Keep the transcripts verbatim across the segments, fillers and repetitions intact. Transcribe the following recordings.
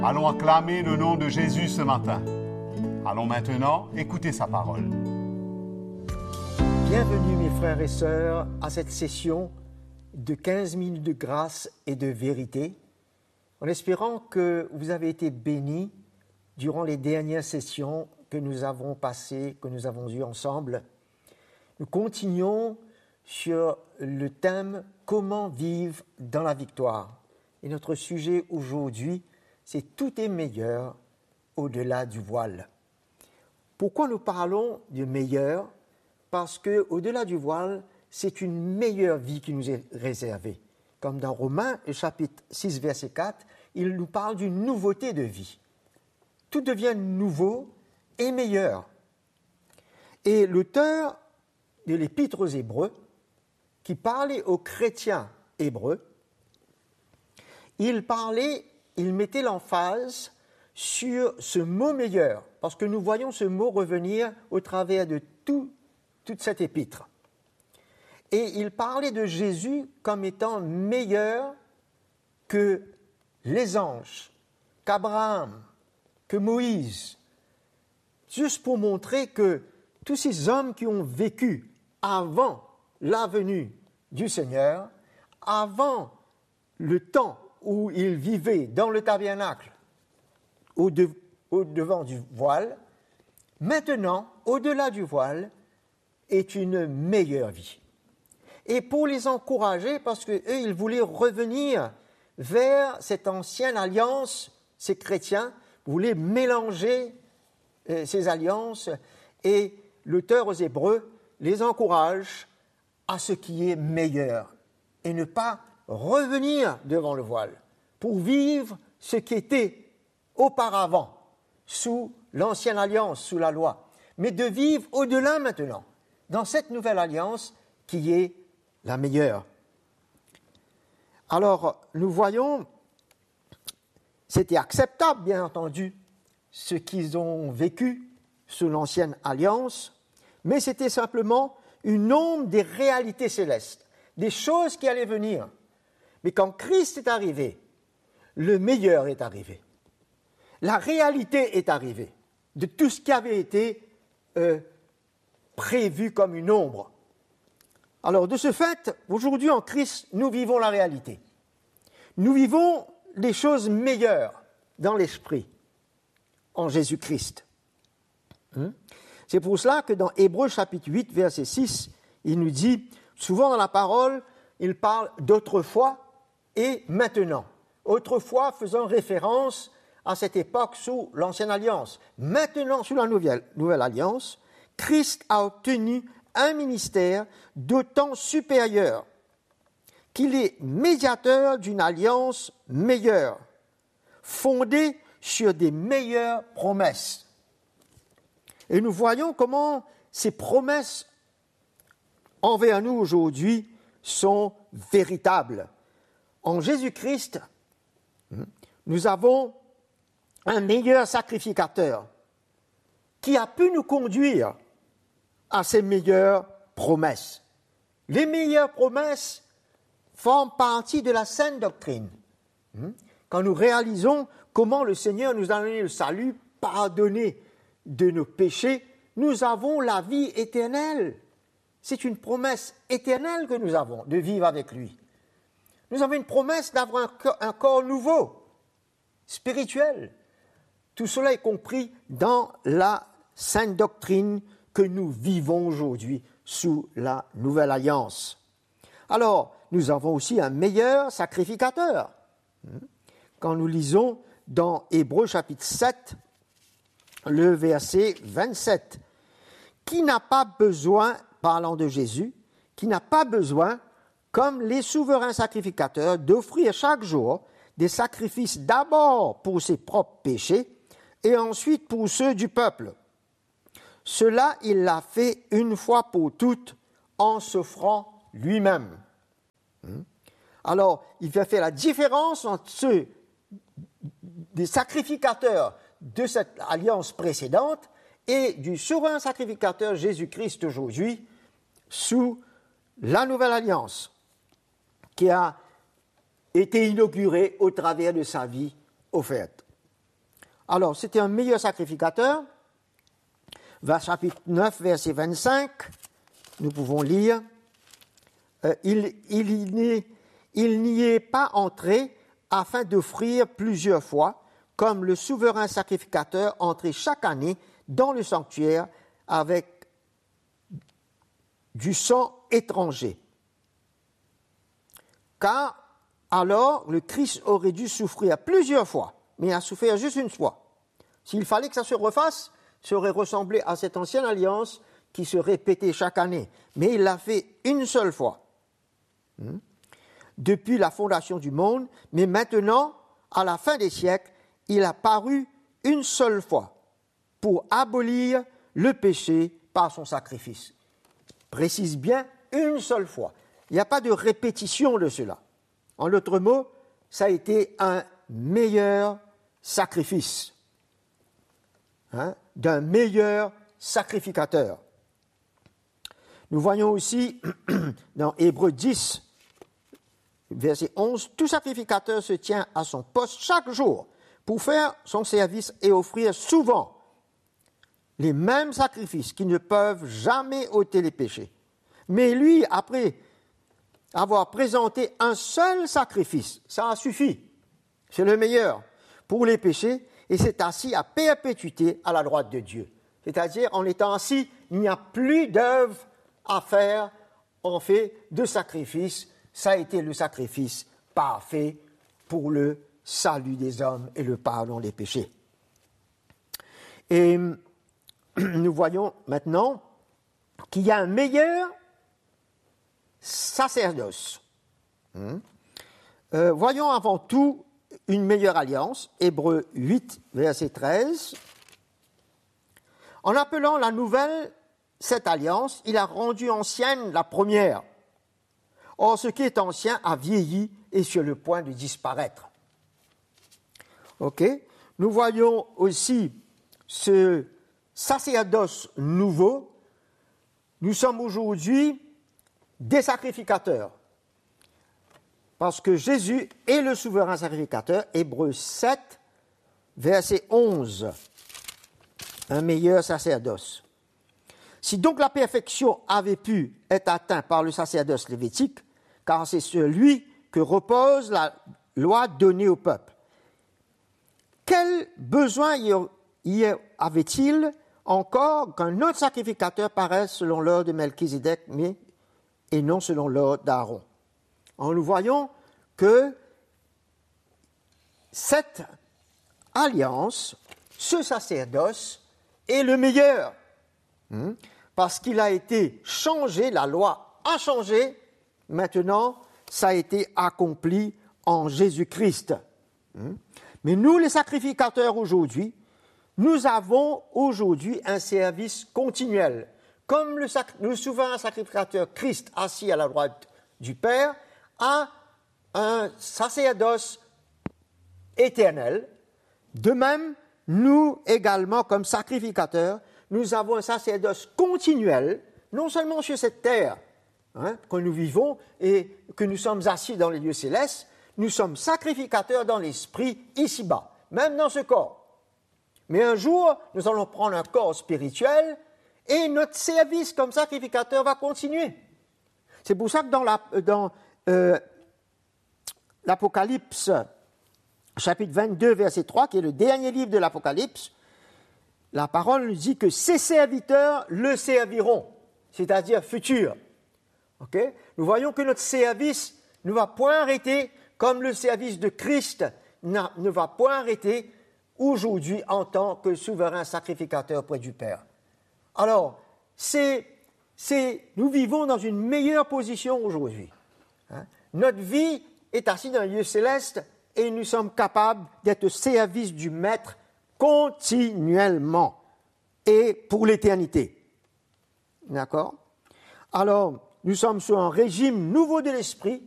Allons acclamer le nom de Jésus ce matin. Allons maintenant écouter sa parole. Bienvenue mes frères et sœurs à cette session de quinze minutes de grâce et de vérité, en espérant que vous avez été bénis durant les dernières sessions que nous avons passées, que nous avons eues ensemble. Nous continuons sur le thème « Comment vivre dans la victoire ?» Et notre sujet aujourd'hui, c'est « Tout est meilleur au-delà du voile ». Pourquoi nous parlons de meilleur ? Parce qu'au-delà du voile, c'est une meilleure vie qui nous est réservée. Comme dans Romains, chapitre six, verset quatre, il nous parle d'une nouveauté de vie. Tout devient nouveau et meilleur. Et l'auteur de l'Épître aux Hébreux, qui parlait aux chrétiens hébreux, il parlait, il mettait l'emphase sur ce mot meilleur, parce que nous voyons ce mot revenir au travers de tout, toute cette épître. Et il parlait de Jésus comme étant meilleur que les anges, qu'Abraham, que Moïse, juste pour montrer que tous ces hommes qui ont vécu avant la venue du Seigneur, avant le temps où ils vivaient dans le tabernacle, au, de, au devant du voile, maintenant, au-delà du voile, est une meilleure vie. Et pour les encourager, parce qu'eux, ils voulaient revenir vers cette ancienne alliance, ces chrétiens voulaient mélanger euh, ces alliances, et l'auteur aux Hébreux les encourage à ce qui est meilleur, et ne pas revenir devant le voile, pour vivre ce qui était auparavant, sous l'ancienne alliance, sous la loi, mais de vivre au-delà maintenant, dans cette nouvelle alliance qui est la meilleure. Alors, nous voyons, c'était acceptable, bien entendu, ce qu'ils ont vécu sous l'ancienne alliance, mais c'était simplement une ombre des réalités célestes, des choses qui allaient venir. Mais quand Christ est arrivé, le meilleur est arrivé. La réalité est arrivée de tout ce qui avait été euh, prévu comme une ombre. Alors, de ce fait, aujourd'hui en Christ, nous vivons la réalité. Nous vivons les choses meilleures dans l'esprit, en Jésus-Christ. Hum? C'est pour cela que dans Hébreux chapitre huit, verset six, il nous dit, souvent dans la parole, il parle d'autrefois et maintenant. Autrefois faisant référence à cette époque sous l'Ancienne Alliance. Maintenant, sous la Nouvelle, nouvelle Alliance, Christ a obtenu un ministère d'autant supérieur qu'il est médiateur d'une alliance meilleure, fondée sur des meilleures promesses. Et nous voyons comment ces promesses envers nous aujourd'hui sont véritables. En Jésus-Christ, nous avons un meilleur sacrificateur qui a pu nous conduire à ces meilleures promesses. Les meilleures promesses forment partie de la saine doctrine. Quand nous réalisons comment le Seigneur nous a donné le salut, pardonné de nos péchés, nous avons la vie éternelle. C'est une promesse éternelle que nous avons, de vivre avec lui. Nous avons une promesse d'avoir un corps, un corps nouveau, spirituel. Tout cela est compris dans la sainte doctrine que nous vivons aujourd'hui sous la nouvelle alliance. Alors, nous avons aussi un meilleur sacrificateur. Quand nous lisons dans Hébreux chapitre sept, le verset vingt-sept, qui n'a pas besoin, parlant de Jésus, qui n'a pas besoin, comme les souverains sacrificateurs, d'offrir chaque jour des sacrifices d'abord pour ses propres péchés et ensuite pour ceux du peuple. Cela, il l'a fait une fois pour toutes en s'offrant lui-même. Alors, il va faire la différence entre ceux des sacrificateurs de cette alliance précédente et du souverain sacrificateur Jésus-Christ aujourd'hui sous la nouvelle alliance qui a été inaugurée au travers de sa vie offerte. Alors, c'était un meilleur sacrificateur. Vers chapitre neuf, verset vingt-cinq, nous pouvons lire euh, il, il, il, il n'y est pas entré afin d'offrir plusieurs fois, comme le souverain sacrificateur entrait chaque année dans le sanctuaire avec du sang étranger. Car alors le Christ aurait dû souffrir plusieurs fois, mais il a souffert juste une fois. S'il fallait que ça se refasse, ça aurait ressemblé à cette ancienne alliance qui se répétait chaque année. Mais il l'a fait une seule fois, hmm, depuis la fondation du monde, mais maintenant, à la fin des siècles, il a paru une seule fois pour abolir le péché par son sacrifice. Précise bien, une seule fois. Il n'y a pas de répétition de cela. En d'autres mots, ça a été un meilleur sacrifice, hein, d'un meilleur sacrificateur. Nous voyons aussi dans Hébreux dix, verset onze, « Tout sacrificateur se tient à son poste chaque jour pour faire son service et offrir souvent les mêmes sacrifices qui ne peuvent jamais ôter les péchés. Mais lui, après avoir présenté un seul sacrifice, ça a suffi, c'est le meilleur pour les péchés, et s'est assis à perpétuité à la droite de Dieu. C'est-à-dire, en étant assis, il n'y a plus d'œuvre à faire, en fait, de sacrifice. Ça a été le sacrifice parfait pour le salut des hommes et le pardon des péchés. Et nous voyons maintenant qu'il y a un meilleur sacerdoce. Hum. Euh, voyons avant tout une meilleure alliance, Hébreux huit, verset treize. En appelant la nouvelle cette alliance, il a rendu ancienne la première. Or, ce qui est ancien a vieilli et sur le point de disparaître. Ok. Nous voyons aussi ce sacerdoce nouveau. Nous sommes aujourd'hui des sacrificateurs. Parce que Jésus est le souverain sacrificateur, Hébreux sept, verset onze, un meilleur sacerdoce. Si donc la perfection avait pu être atteinte par le sacerdoce lévitique, car c'est sur lui que repose la loi donnée au peuple, quel besoin y avait-il encore qu'un autre sacrificateur paraisse selon l'ordre de Melchizedek, mais et non selon l'ordre d'Aaron? Alors nous voyons que cette alliance, ce sacerdoce, est le meilleur, hein, parce qu'il a été changé, la loi a changé, maintenant ça a été accompli en Jésus-Christ. Hein. Mais nous, les sacrificateurs aujourd'hui, nous avons aujourd'hui un service continuel. Comme le, sac- le souverain sacrificateur Christ assis à la droite du Père a un sacerdoce éternel, de même, nous également, comme sacrificateurs, nous avons un sacerdoce continuel, non seulement sur cette terre, hein, que nous vivons et que nous sommes assis dans les lieux célestes, nous sommes sacrificateurs dans l'esprit ici-bas, même dans ce corps. Mais un jour, nous allons prendre un corps spirituel et notre service comme sacrificateur va continuer. C'est pour ça que dans, la, dans euh, l'Apocalypse, chapitre vingt-deux, verset trois, qui est le dernier livre de l'Apocalypse, la parole nous dit que ses serviteurs le serviront, c'est-à-dire futur. Okay? Nous voyons que notre service ne va point arrêter comme le service de Christ ne va point arrêter aujourd'hui en tant que souverain sacrificateur près du Père. Alors, c'est, c'est, nous vivons dans une meilleure position aujourd'hui. Hein? Notre vie est assise dans un lieu céleste et nous sommes capables d'être au service du Maître continuellement et pour l'éternité. D'accord? Alors, nous sommes sur un régime nouveau de l'esprit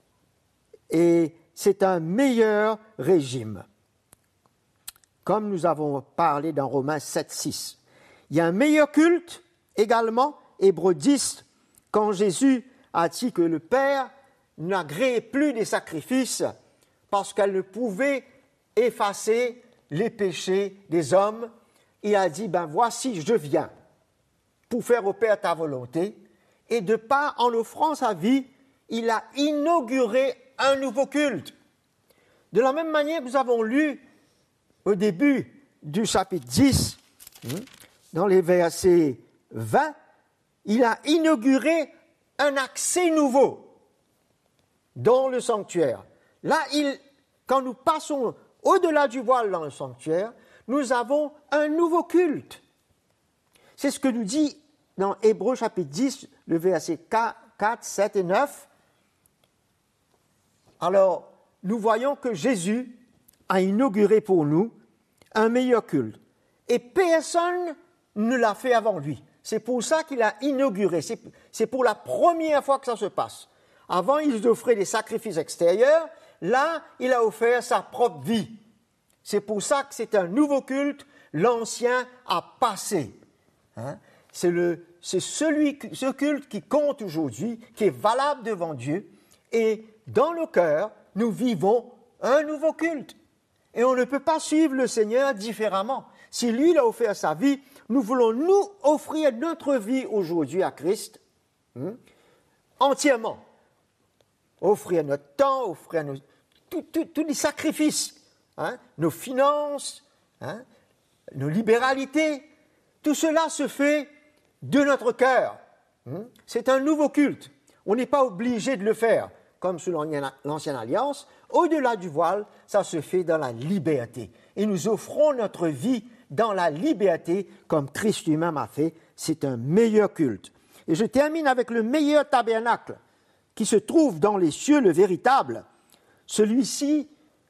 et c'est un meilleur régime. Comme nous avons parlé dans Romains sept, six. Il y a un meilleur culte également, Hébreux dix, quand Jésus a dit que le Père n'agréait plus des sacrifices parce qu'elle ne pouvait effacer les péchés des hommes. Il a dit, ben voici, je viens pour faire au Père ta volonté. Et de part, en offrant sa vie, il a inauguré un nouveau culte. De la même manière que nous avons lu au début du chapitre dix, dans les versets vingt, il a inauguré un accès nouveau dans le sanctuaire. Là, il, quand nous passons au-delà du voile dans le sanctuaire, nous avons un nouveau culte. C'est ce que nous dit dans Hébreux chapitre dix, le verset quatre, sept et neuf. Alors, nous voyons que Jésus a inauguré pour nous un meilleur culte. Et personne ne l'a fait avant lui. C'est pour ça qu'il a inauguré. C'est, c'est pour la première fois que ça se passe. Avant, il offrait des sacrifices extérieurs. Là, il a offert sa propre vie. C'est pour ça que c'est un nouveau culte. L'ancien a passé. Hein? C'est, le, c'est celui, ce culte qui compte aujourd'hui, qui est valable devant Dieu. Et dans nos cœurs, nous vivons un nouveau culte. Et on ne peut pas suivre le Seigneur différemment. Si lui, il a offert sa vie, nous voulons nous offrir notre vie aujourd'hui à Christ, hein, entièrement. Offrir notre temps, offrir nos, tous les sacrifices, hein, nos finances, hein, nos libéralités. Tout cela se fait de notre cœur. Hein. C'est un nouveau culte. On n'est pas obligé de le faire, comme sous l'Ancienne Alliance. Au-delà du voile, ça se fait dans la liberté. Et nous offrons notre vie dans la liberté, comme Christ lui-même a fait. C'est un meilleur culte. Et je termine avec le meilleur tabernacle qui se trouve dans les cieux, le véritable. Celui-ci,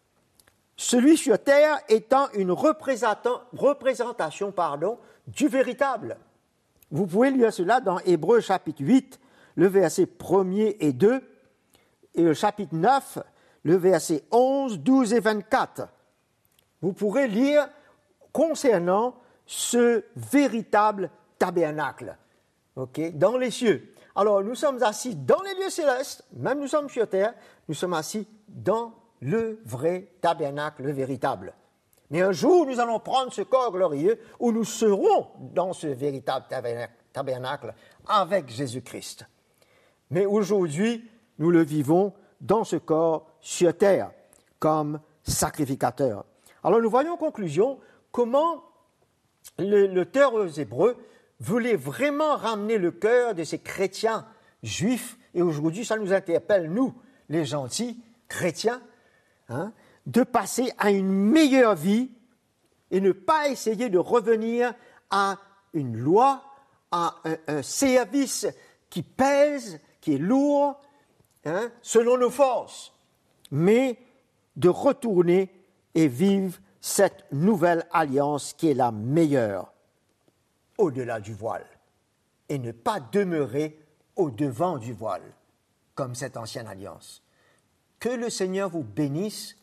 celui sur terre étant une représentation, représentation pardon, du véritable. Vous pouvez lire cela dans Hébreux chapitre huit, le verset premier et deux, et le chapitre neuf, le verset onze, douze et vingt-quatre. Vous pourrez lire concernant ce véritable tabernacle, okay, dans les cieux. Alors, nous sommes assis dans les lieux célestes, même nous sommes sur terre, nous sommes assis dans le vrai tabernacle, le véritable. Mais un jour, nous allons prendre ce corps glorieux où nous serons dans ce véritable tabernacle avec Jésus-Christ. Mais aujourd'hui, nous le vivons dans ce corps sur terre, comme sacrificateur. Alors, nous voyons en conclusion comment le, l'auteur aux Hébreux voulait vraiment ramener le cœur de ces chrétiens juifs, et aujourd'hui, ça nous interpelle, nous, les gentils chrétiens, hein, de passer à une meilleure vie et ne pas essayer de revenir à une loi, à un, un service qui pèse, qui est lourd, hein, selon nos forces, mais de retourner et vivre cette nouvelle alliance qui est la meilleure au-delà du voile et ne pas demeurer au-devant du voile comme cette ancienne alliance. Que le Seigneur vous bénisse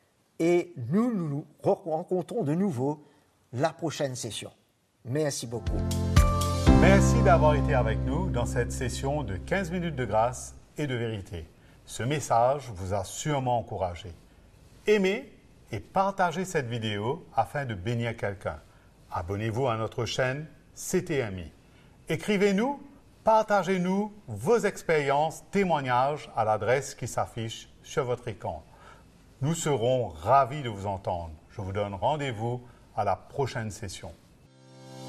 et nous nous, nous rencontrons de nouveau la prochaine session. Merci beaucoup. Merci d'avoir été avec nous dans cette session de quinze minutes de grâce et de vérité. Ce message vous a sûrement encouragé. Aimez et partagez cette vidéo afin de bénir quelqu'un. Abonnez-vous à notre chaîne C T M I. Écrivez-nous, partagez-nous vos expériences, témoignages à l'adresse qui s'affiche sur votre écran. Nous serons ravis de vous entendre. Je vous donne rendez-vous à la prochaine session.